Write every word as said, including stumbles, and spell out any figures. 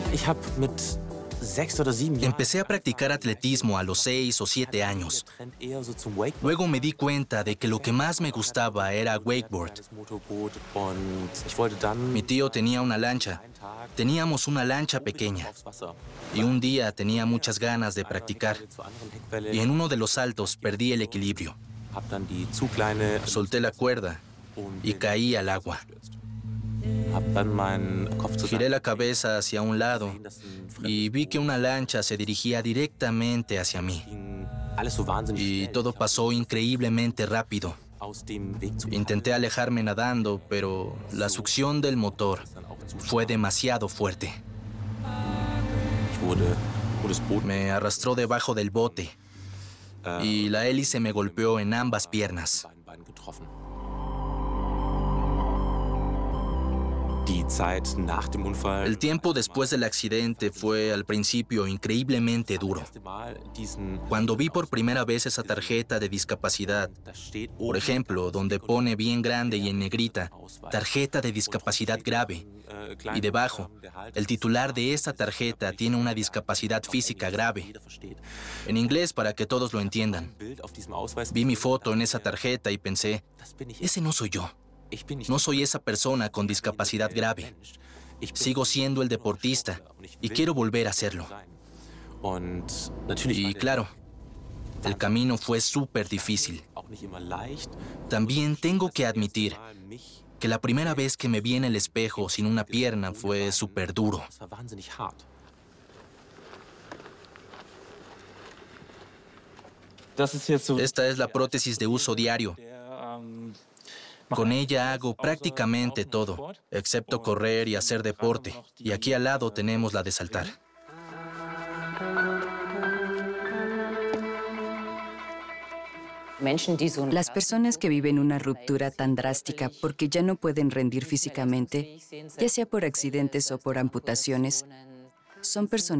Empecé a practicar atletismo a los seis o siete años. Luego me di cuenta de que lo que más me gustaba era wakeboard. Mi tío tenía una lancha. Teníamos una lancha pequeña. Y un día tenía muchas ganas de practicar. Y en uno de los saltos perdí el equilibrio. Solté la cuerda y caí al agua. Giré la cabeza hacia un lado y vi que una lancha se dirigía directamente hacia mí. Y todo pasó increíblemente rápido. Intenté alejarme nadando, pero la succión del motor fue demasiado fuerte. Me arrastró debajo del bote y la hélice me golpeó en ambas piernas. El tiempo después del accidente fue al principio increíblemente duro. Cuando vi por primera vez esa tarjeta de discapacidad, por ejemplo, donde pone bien grande y en negrita, tarjeta de discapacidad grave, y debajo, el titular de esta tarjeta tiene una discapacidad física grave. En inglés, para que todos lo entiendan. Vi mi foto en esa tarjeta y pensé, ese no soy yo. No soy esa persona con discapacidad grave. Sigo siendo el deportista y quiero volver a serlo. Y claro, el camino fue súper difícil. También tengo que admitir que la primera vez que me vi en el espejo sin una pierna fue súper duro. Esta es la prótesis de uso diario. Con ella hago prácticamente todo, excepto correr y hacer deporte. Y aquí al lado tenemos la de saltar. Las personas que viven una ruptura tan drástica porque ya no pueden rendir físicamente, ya sea por accidentes o por amputaciones, son personas